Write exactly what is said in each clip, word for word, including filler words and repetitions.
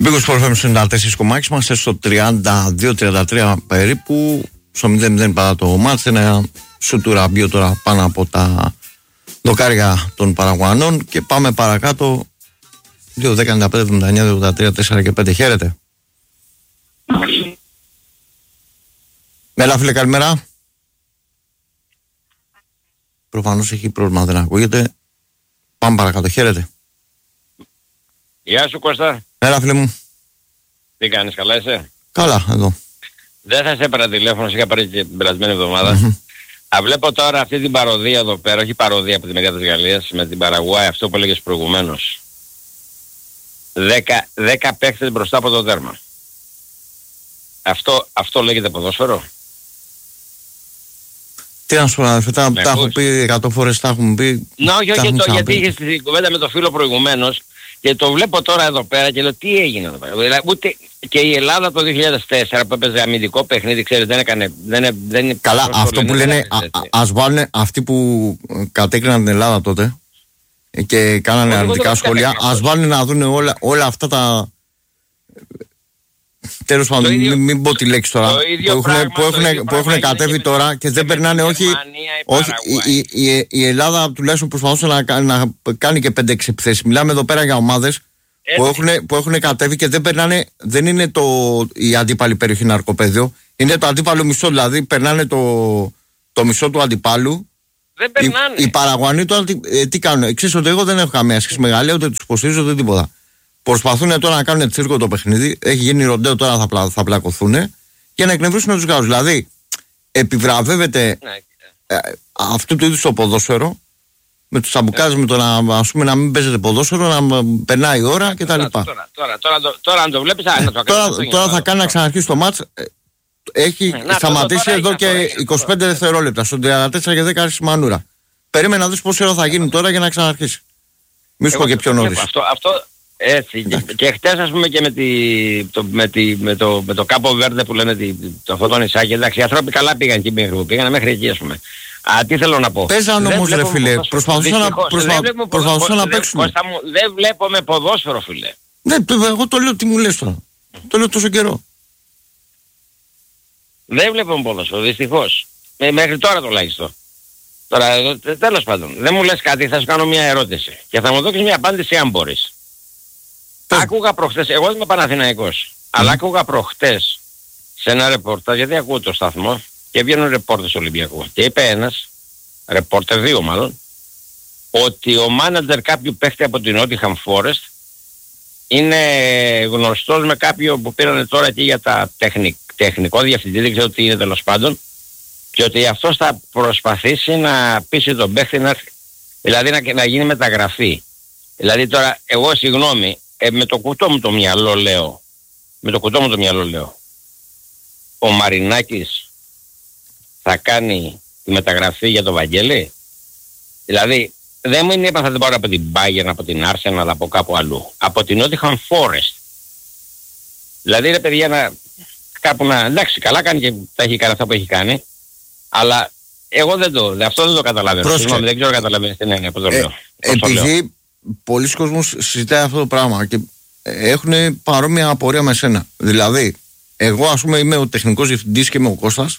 Μπήκος Σπορφέμ ενενήντα τέσσερα κόμμα έξι, είμαστε στο τριάντα δύο τριάντα τρία περίπου. Στο μηδέν μηδέν παρά το μάτς. Ένα σου του Ραμπιό τώρα πάνω από τα δοκάρια των Παραγουανών. Και πάμε παρακάτω. δύο δέκα ενενήντα πέντε εβδομήντα εννιά ογδόντα τρία τέσσερα και πέντε. Χαίρετε. Έλα φίλε, καλημέρα. Προφανώς έχει πρόβλημα, δεν ακούγεται. Πάμε παρακάτω, χαίρετε. Γεια σου Κώστα. Έλα φίλε μου. Τι κάνεις, καλά είσαι? Καλά, εδώ. Δεν θα σε έπαιρνα τηλέφωνο, σε είχα πάρει και την περασμένη εβδομάδα. Mm-hmm. Α, βλέπω τώρα αυτή την παροδία εδώ πέρα, όχι παροδία από τη Μεγάλη της Γαλλίας, με την Παραγουάη, αυτό που έλεγες προηγουμένως. Δέκα, δέκα παίκτες μπροστά από το τέρμα. Αυτό, αυτό λέγεται ποδόσφαιρο? Τι να σου πω, αδερφέ, τα έχω πει εκατό φορές, τα έχουμε πει. Ναι, όχι, όχι, το, γιατί είχες τη κουβέντα με το φίλο προηγουμένως και το βλέπω τώρα εδώ πέρα και λέω τι έγινε εδώ πέρα. Δηλαδή, ούτε και η Ελλάδα το δύο χιλιάδες τέσσερα που έπαιζε αμυντικό παιχνίδι, ξέρεις, δεν έκανε... Δεν, δεν, καλά, αυτό που λένε, α, ας βάλουν αυτοί που κατέκριναν την Ελλάδα τότε και κάνανε αρνητικά σχόλια, ας βάλουν να δουν όλα, όλα αυτά τα... Τέλος πάντων, μην, μην πω τη λέξη τώρα, που έχουν, που έχουν, που έχουν κατέβει τώρα και δεν περνάνε, όχι, όχι η, η, η Ελλάδα τουλάχιστον προσπαθούσε να, να κάνει και πέντε έξι επιθέσεις. Μιλάμε εδώ πέρα για ομάδες που έχουν, που έχουν κατέβει και δεν περνάνε, δεν είναι το, η αντίπαλη περιοχή ναρκοπαίδιο, είναι το αντίπαλο μισό, δηλαδή περνάνε το, το μισό του αντιπάλου. Δεν περνάνε. Οι, οι Παραγουανοί τώρα τι, ε, τι κάνουν, ξέρεις ότι εγώ δεν έχω καμία σχέση με Γαλλία, ούτε τους υποστηρίζω ούτε τίποτα. Προσπαθούν τώρα να κάνουν τσίρκο το παιχνίδι. Έχει γίνει ροντέο, τώρα θα, πλα, θα πλακωθούν και να εκνευρίσουν τους Γάλλους. Δηλαδή, επιβραβεύεται ναι. ε, αυτού του είδους το ποδόσφαιρο με τους αμπουκάδες, με το να, ας πούμε, να μην παίζεται ποδόσφαιρο, να περνάει η ώρα κτλ. Τώρα, τώρα, τώρα, τώρα, τώρα, τώρα αν το βλέπεις, α, να το τώρα, τώρα, τώρα θα κάνει να ξαναρχίσει το μάτς. Έχει ναι, σταματήσει εδώ και είκοσι πέντε δευτερόλεπτα. Στο τριάντα τέσσερα και δέκα άρχισε η μανούρα. Περίμενε να δεις πόση ώρα θα γίνει τώρα για να ξαναρχίσει. Μη σου πω και πιο νωρίς. Έτσι, και, και χτες ας πούμε και με, τη, το, με, τη, με, το, με το Κάπο Βέρντε που λένε τη, το, αυτό το νησάκι, εντάξει, οι άνθρωποι καλά πήγαν εκεί μέχρι, πήγαν μέχρι εκεί ας πούμε. Α, τι θέλω να πω. Παίζαν όμως ρε φίλε, προσπαθούσαν να, προσπα, προσπαθούσαν να παίξουν. Μου, δεν βλέπω με ποδόσφαιρο φίλε. Ναι, εγώ το λέω, τι μου λες τώρα. Το λέω τόσο καιρό. Δεν βλέπω με ποδόσφαιρο, δυστυχώς. Ε, μέχρι τώρα τουλάχιστον. Τώρα, τέλος πάντων, δεν μου λες κάτι, θα σου κάνω μια ερώτηση. Και θα μου δώσεις μια απάντηση αν μπορείς. Άκουγα προχτές, εγώ είμαι Παναθηναϊκός, mm. αλλά άκουγα προχτές σε ένα ρεπόρτα, γιατί ακούω το σταθμό και βγαίνουν ρεπόρτες Ολυμπιακού. Και είπε ένας, ρεπόρτερ δύο μάλλον, ότι ο μάνατζερ κάποιου παίχτη από την Nottingham Forest είναι γνωστός με κάποιο που πήρανε τώρα εκεί για τα τεχνικ, τεχνικό διευθυντή, δεν ξέρω τι είναι τέλος πάντων, και ότι αυτός θα προσπαθήσει να πείσει τον παίχτη να, δηλαδή να, να γίνει μεταγραφή. Δηλαδή τώρα, εγώ συγγνώμη, Ε, με το κουτό μου το μυαλό λέω, με το κουτό μου το μυαλό λέω, ο Μαρινάκης θα κάνει τη μεταγραφή για το Βαγγέλη. Δηλαδή, δεν μου είναι είπα θα την πάρω από την Bayern, από την Arsenal, από κάπου αλλού. Από την Nottingham Forest. Δηλαδή, ρε παιδιά, να, κάπου να, εντάξει, καλά κάνει και τα έχει κάνει αυτά που έχει κάνει, αλλά εγώ δεν το, αυτό δεν το καταλαβαίνω. Συγγνώμη, δεν ξέρω καταλαβαίνεις τι είναι, πώς το λέω. Ε, επειδή πολλοί κόσμος συζητάει αυτό το πράγμα και έχουν παρόμοια απορία με σένα. Δηλαδή, εγώ ας πούμε είμαι ο τεχνικός διευθυντής και είμαι ο Κώστας.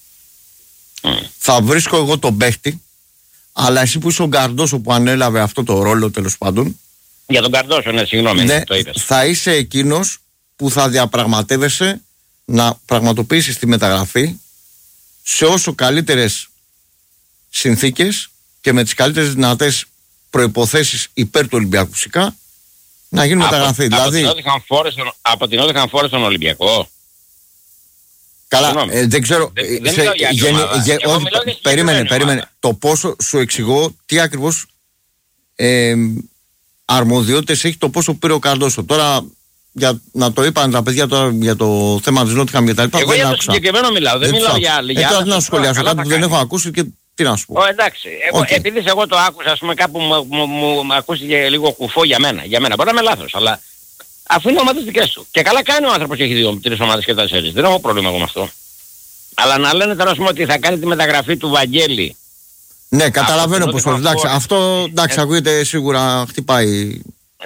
Mm. Θα βρίσκω εγώ τον παίχτη, αλλά εσύ που είσαι ο Γκαρντόσο που ανέλαβε αυτό το ρόλο τέλος πάντων. Για τον Γκαρντόσο, ναι, συγγνώμη, ναι, το είπες. Θα είσαι εκείνος που θα διαπραγματεύεσαι να πραγματοποιήσεις τη μεταγραφή σε όσο καλύτερες συνθήκες και με τις καλύτερες δυνατές προϋποθέσεις υπέρ του Ολυμπιακού φυσικά να γίνει μεταγραφή. Δηλαδή, από την Nottingham Forest στον Ολυμπιακό. Καλά, ε, δεν ξέρω. Δεν, δεν σε, γεν, γεν, όχι, περίμενε, περίμενε. Το πόσο σου εξηγώ τι ακριβώς ε, αρμοδιότητες έχει το πόσο πήρε ο Καρντόσο. Τώρα για, να το είπαν τα παιδιά τώρα για το θέμα της Nottingham και τα λοιπά. Εγώ για το συγκεκριμένο μιλάω, δεν, δεν μιλάω για άλλη. Ε, τώρα να σου σχολιάσω κάτι που δεν έχω ακούσει και τι να σου πω. Oh, εντάξει, εγώ, okay. επειδή εγώ το άκουσα, ας πούμε κάπου μου, μου, μου, μου ακούστηκε λίγο κουφό για μένα. Για μένα, μπορεί να είμαι λάθος, αλλά αφού είναι ομάδες δικές του. Και καλά κάνει ο άνθρωπος και έχει δύο, τρεις ομάδες και τέσσερις. Δεν έχω πρόβλημα εγώ με αυτό. Αλλά να λένε τώρα, ας πούμε, ότι θα κάνει τη μεταγραφή του Βαγγέλη. Ναι, καταλαβαίνω πως. Εντάξει, αυτό εντάξει, ακούγεται σίγουρα χτυπάει.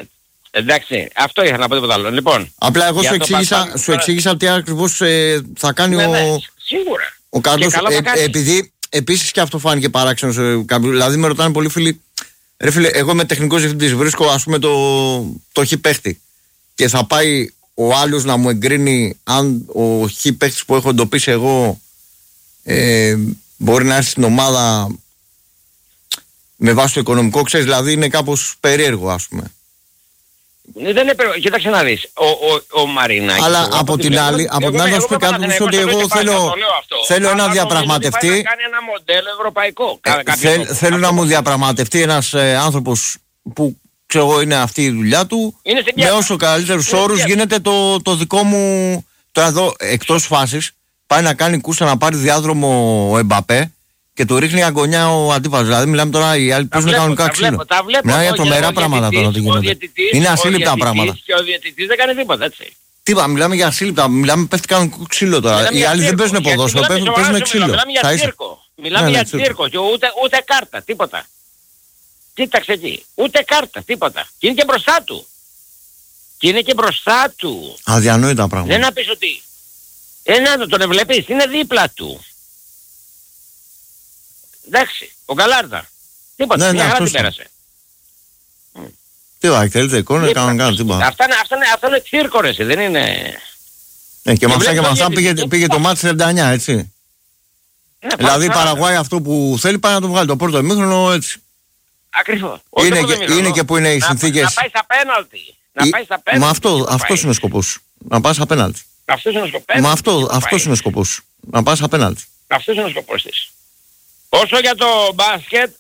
Εντάξει, αυτό είχα να πω, τίποτα άλλο. Λοιπόν, απλά εγώ σου εξήγησα, πασά, σου εξήγησα τι ακριβώς ε, θα κάνει ναι, ο... Ναι, σίγουρα. Ο Κάρλος, ε, επειδή επίσης και αυτό φάνηκε παράξενο σε κάποιους. Δηλαδή με ρωτάνε πολλοί φίλοι, ρε φίλε, εγώ είμαι τεχνικός διευθυντής, βρίσκω ας πούμε το, το χ παίχτη και θα πάει ο άλλος να μου εγκρίνει αν ο χ παίχτης που έχω εντοπίσει εγώ ε, μπορεί να έρθει στην ομάδα με βάση το οικονομικό, ξέρεις, δηλαδή είναι κάπως περίεργο ας πούμε. Δεν είναι περίεργο, κοίταξε να δεις, ο, ο, ο Μαρινάκης... Αλλά από, από την άλλη, από την άλλη θα σου πει κάτι ότι εγώ θέλω, θέλω ένα διαπραγματευτή... Να κάνει ένα μοντέλο ευρωπαϊκό. Ε, θέλ, θέλω να μου διαπραγματευτεί ένας ε, άνθρωπος που ξέρω εγώ είναι αυτή η δουλειά του, με όσο καλύτερους όρους γίνεται το, το δικό μου... Τώρα εδώ εκτός φάσης πάει να κάνει κούρσα να πάρει διάδρομο ο Εμπαπέ και του ρίχνει αγωνιά ο αντίπαλος. Δηλαδή, μιλάμε τώρα οι άλλοι παίζουν κανονικά ξύλο. Μιλάμε για τρομερά πράγματα τώρα ότι γίνονται. Είναι ασύλληπτα πράγματα. Και ο διαιτητής δεν κάνει τίποτα, έτσι. Τι είπα, μιλάμε για ασύλληπτα. Μιλάμε πέφτει κανονικό ξύλο τώρα. Οι άλλοι δεν παίζουν ποδόσφαιρο, παίζουν ξύλο. Μιλάμε για τσίρκο. Μιλάμε για τσίρκο και ούτε κάρτα, τίποτα. Κοίταξε εκεί. Ούτε κάρτα, τίποτα. Και είναι και μπροστά του. Και είναι και μπροστά του. Αδιανόητα πράγματα. Δεν να πεις ότι. Ένα τον βλέπεις, είναι δίπλα του. Εντάξει, ο Γκαλάρτα. Τίποτα, ναι, μια ναι, χαρά την πέρασε. Τι βάζει, θέλετε εικόνα, κάνουν κάτι, τίποτα. Αυτά είναι τσίρκο ρε, δεν είναι... Ναι, και με αυτά και με αυτά πήγε, πήγε το μάτι τριάντα εννιά, έτσι. Ναι, δηλαδή η Παραγουάη αυτό που θέλει πάει να το βγάλει το πρώτο ημίχρονο έτσι. Ακριβώς. Είναι, και, είναι και που είναι οι συνθήκες. Να πάει στα πέναλτι. Να πάει στα πέναλτι. Μα αυτό, αυτός είναι ο σκοπός. Να πας απέναντι. Αυτός είναι ο σκοπός. Μα αυτό, αυτός είναι ο σκοπός. Να πας απέναντι. Αυτός είναι ο σκοπός της. Όσο για το μπάσκετ,